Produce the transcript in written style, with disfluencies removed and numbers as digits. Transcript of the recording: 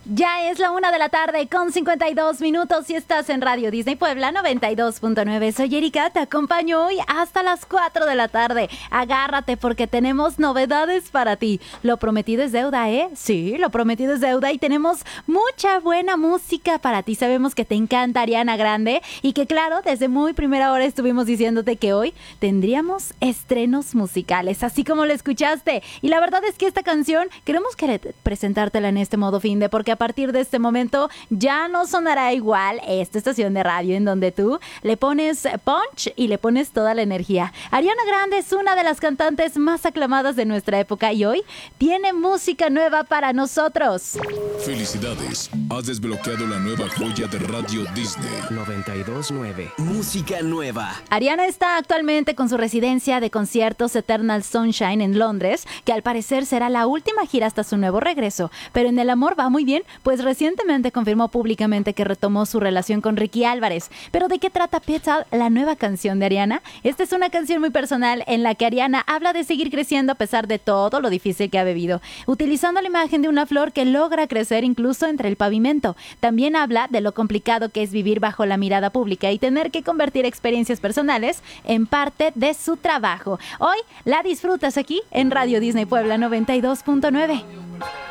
Ya es la 1:00 con 52 minutos y estás en Radio Disney Puebla 92.9. Soy Erika, te acompaño hoy hasta las 4 de la tarde. Agárrate porque tenemos novedades para ti. Lo prometido es deuda, ¿eh? Sí, lo prometido es deuda y tenemos mucha buena música para ti. Sabemos que te encanta Ariana Grande y que claro, desde muy primera hora estuvimos diciéndote que hoy tendríamos estrenos musicales, así como lo escuchaste. Y la verdad es que esta canción queremos presentártela en este modo finde porque a partir de este momento ya no sonará igual esta estación de radio en donde tú le pones punch y le pones toda la energía. Ariana Grande es una de las cantantes más aclamadas de nuestra época y hoy tiene música nueva para nosotros. Felicidades, has desbloqueado la nueva joya de Radio Disney 92.9. Música nueva. Ariana está actualmente con su residencia de conciertos Eternal Sunshine en Londres, que al parecer será la última gira hasta su nuevo regreso, pero en el amor va muy bien, pues recientemente confirmó públicamente que retomó su relación con Ricky Álvarez. ¿Pero de qué trata Pizza, la nueva canción de Ariana? Esta es una canción muy personal en la que Ariana habla de seguir creciendo a pesar de todo lo difícil que ha vivido, utilizando la imagen de una flor que logra crecer incluso entre el pavimento. También habla de lo complicado que es vivir bajo la mirada pública y tener que convertir experiencias personales en parte de su trabajo. Hoy la disfrutas aquí en Radio Disney Puebla 92.9.